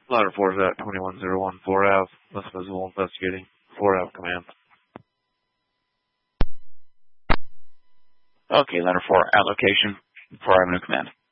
Ladder 4 is at 2101 4 Ave. West Visible investigating 4 Ave command. Okay, Ladder 4 at location 4 Avenue command.